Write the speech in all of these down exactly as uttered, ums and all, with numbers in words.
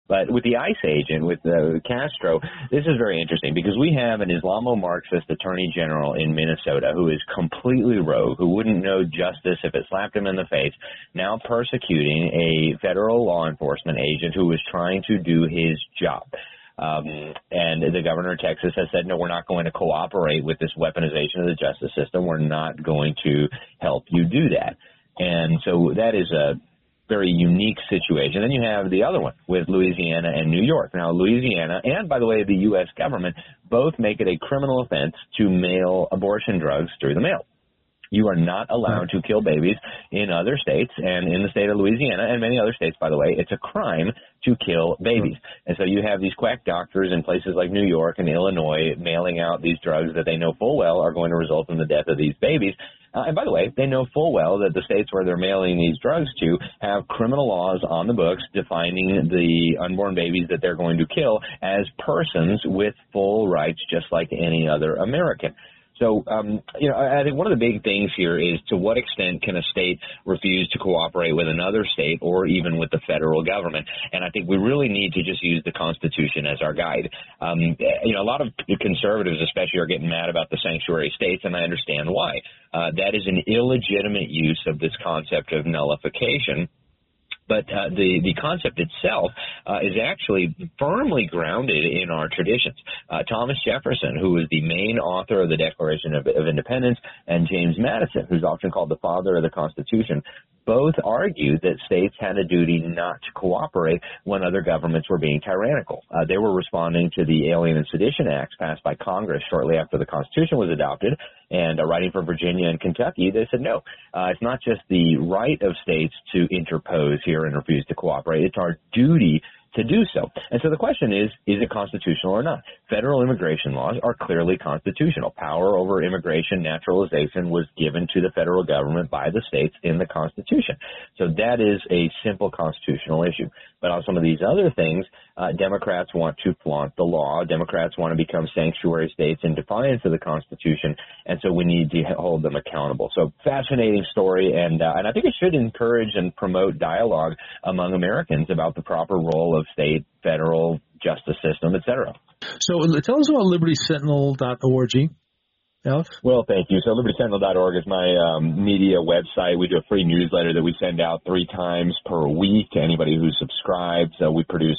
But with the ICE agent, with uh, Castro, this is very interesting because we have an Islamo-Marxist attorney general in Minnesota who is completely rogue, who wouldn't know justice if it slapped him in the face, now persecuting a federal law enforcement agent who was trying to do his job. Um, and the governor of Texas has said, no, we're not going to cooperate with this weaponization of the justice system. We're not going to help you do that. And so that is a very unique situation. Then you have the other one with Louisiana and New York. Now, Louisiana and, by the way, the U S government both make it a criminal offense to mail abortion drugs through the mail. You are not allowed to kill babies in other states, and in the state of Louisiana and many other states, by the way, it's a crime to kill babies. And so you have these quack doctors in places like New York and Illinois mailing out these drugs that they know full well are going to result in the death of these babies. Uh, and by the way, they know full well that the states where they're mailing these drugs to have criminal laws on the books defining the unborn babies that they're going to kill as persons with full rights, just like any other American. So, um, you know, I think one of the big things here is to what extent can a state refuse to cooperate with another state or even with the federal government? And I think we really need to just use the Constitution as our guide. Um, you know, a lot of conservatives especially are getting mad about the sanctuary states, and I understand why. Uh, that is an illegitimate use of this concept of nullification. But uh, the, the concept itself uh, is actually firmly grounded in our traditions. Uh, Thomas Jefferson, who was the main author of the Declaration of, of Independence, and James Madison, who's often called the father of the Constitution, both argued that states had a duty not to cooperate when other governments were being tyrannical. Uh, they were responding to the Alien and Sedition Acts passed by Congress shortly after the Constitution was adopted, and uh, writing for Virginia and Kentucky, they said, no, uh, it's not just the right of states to interpose here and refuse to cooperate. It's our duty to do so. And so the question is, is it constitutional or not? Federal immigration laws are clearly constitutional. Power over immigration naturalization was given to the federal government by the states in the Constitution. So that is a simple constitutional issue. But on some of these other things, uh, Democrats want to flaunt the law. Democrats want to become sanctuary states in defiance of the Constitution, and so we need to hold them accountable. So fascinating story, and uh, and I think it should encourage and promote dialogue among Americans about the proper role of state, federal, justice system, et cetera. So tell us about liberty sentinel dot org. Alex? Well, thank you. So liberty sentinel dot org is my um, media website. We do a free newsletter that we send out three times per week to anybody who's subscribed. So we produce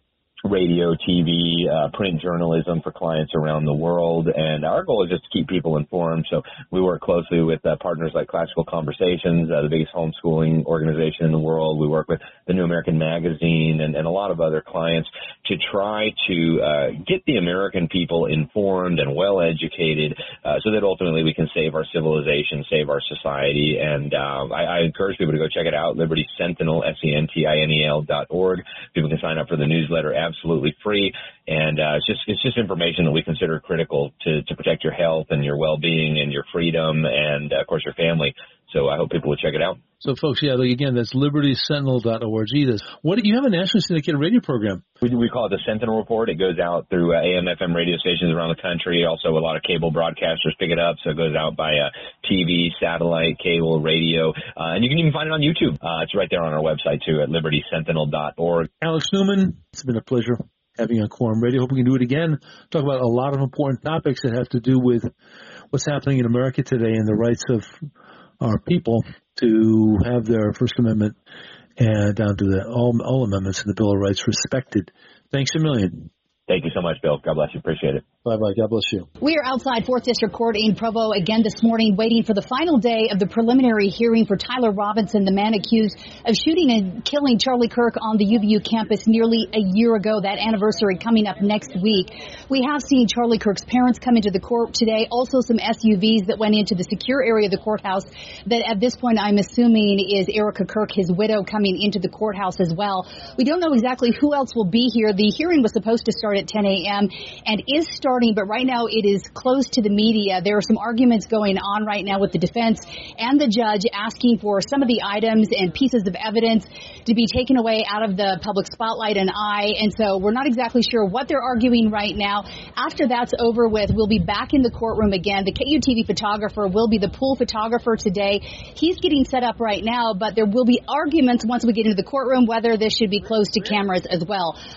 radio, T V, uh, print journalism for clients around the world. And our goal is just to keep people informed. So we work closely with uh, partners like Classical Conversations, uh, the biggest homeschooling organization in the world. We work with the New American Magazine and, and a lot of other clients to try to uh, get the American people informed and well-educated uh, so that ultimately we can save our civilization, save our society. And uh, I, I encourage people to go check it out, Liberty Sentinel, S E N T I N E L dot org. People can sign up for the newsletter absolutely free, and uh, it's just it's just information that we consider critical to, to protect your health and your well-being and your freedom and, uh, of course, your family. So I hope people will check it out. So, folks, yeah, like, again, that's liberty sentinel dot org. That's, what, you have a nationally syndicated radio program. We, we call it the Sentinel Report. It goes out through uh, A M, F M radio stations around the country. Also, a lot of cable broadcasters pick it up, so it goes out by uh, T V, satellite, cable, radio. Uh, and you can even find it on YouTube. Uh, it's right there on our website, too, at liberty sentinel dot org. Alex Newman, it's been a pleasure having you on Quorum Radio. Hope we can do it again. Talk about a lot of important topics that have to do with what's happening in America today and the rights of our people to have their First Amendment and down to the all, all amendments in the Bill of Rights respected. Thanks a million. Thank you so much, Bill. God bless you. Appreciate it. Bye-bye. God bless you. We are outside fourth District Court in Provo again this morning, waiting for the final day of the preliminary hearing for Tyler Robinson, the man accused of shooting and killing Charlie Kirk on the U V U campus nearly a year ago. That anniversary coming up next week. We have seen Charlie Kirk's parents come into the court today. Also some S U Vs that went into the secure area of the courthouse that at this point I'm assuming is Erica Kirk, his widow, coming into the courthouse as well. We don't know exactly who else will be here. The hearing was supposed to start at ten a.m. and is starting, but right now it is closed to the media. There are some arguments going on right now with the defense and the judge asking for some of the items and pieces of evidence to be taken away out of the public spotlight and eye. And so we're not exactly sure what they're arguing right now. After that's over with, we'll be back in the courtroom again. The K U T V photographer will be the pool photographer today. He's getting set up right now, but there will be arguments once we get into the courtroom whether this should be closed to cameras as well.